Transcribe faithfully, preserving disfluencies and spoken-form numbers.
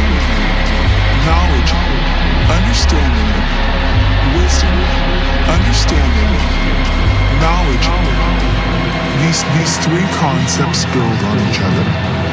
knowledge, understanding, wisdom, understanding, knowledge. These, these three concepts build on each other.